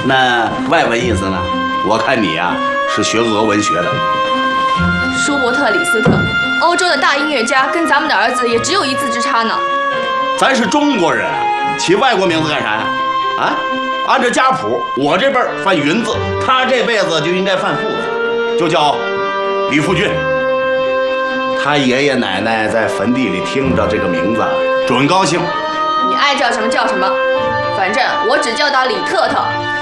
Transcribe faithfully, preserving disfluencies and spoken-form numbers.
那外文意思呢？我看你呀、啊、是学俄文学的。 舒伯特、李斯特，欧洲的大音乐家，跟咱们的儿子也只有一字之差呢。 咱是中国人，起外国名字干啥呀？啊？按照家谱，我这辈儿犯云字，他这辈子就应该犯父字，就叫李富俊。他爷爷奶奶在坟地里听着这个名字，准高兴。 你爱叫什么叫什么，反正我只叫他李特特。